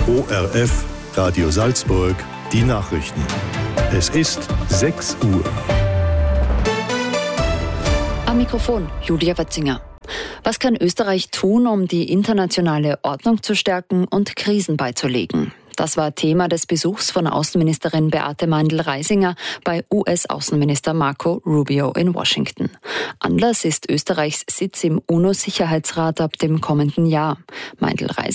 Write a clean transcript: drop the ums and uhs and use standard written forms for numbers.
ORF, Radio Salzburg, die Nachrichten. Es ist 6 Uhr. Am Mikrofon Julia Wetzinger. Was kann Österreich tun, um die internationale Ordnung zu stärken und Krisen beizulegen? Das war Thema des Besuchs von Außenministerin Beate Meindl-Reisinger bei US-Außenminister Marco Rubio in Washington. Anlass ist Österreichs Sitz im UNO-Sicherheitsrat ab dem kommenden Jahr. Meindl-Reisinger